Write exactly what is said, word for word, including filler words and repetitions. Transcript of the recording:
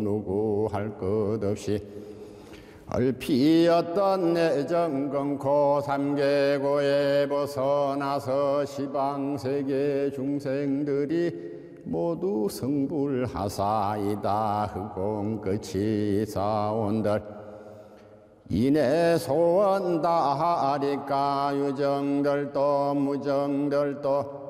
누구 할 것 없이 얼피었던 내정 끊고 삼계고에 벗어나서 시방세계 중생들이 모두 성불하사이다. 흑공 끝이 사온들 이내 소원 다하리까 유정들도 무정들도